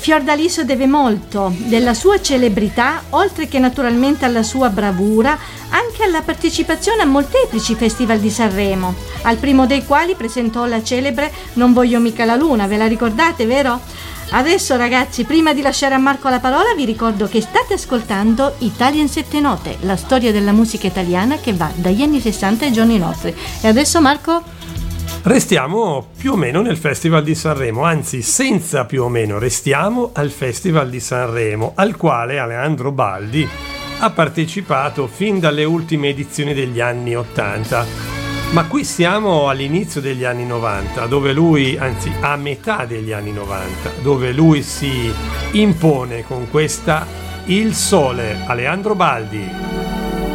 Fiordaliso deve molto della sua celebrità, oltre che naturalmente alla sua bravura, anche alla partecipazione a molteplici festival di Sanremo, al primo dei quali presentò la celebre Non voglio mica la luna, ve la ricordate, vero? Adesso ragazzi, prima di lasciare a Marco la parola, vi ricordo che state ascoltando Italia in 7 note, la storia della musica italiana che va dagli anni 60 ai giorni nostri. E adesso Marco? Restiamo più o meno nel Festival di Sanremo, anzi senza più o meno, restiamo al Festival di Sanremo, al quale Aleandro Baldi ha partecipato fin dalle ultime edizioni degli anni 80. Ma qui siamo all'inizio degli anni 90, dove lui, anzi a metà degli anni 90, dove lui si impone con questa Il Sole. Aleandro Baldi.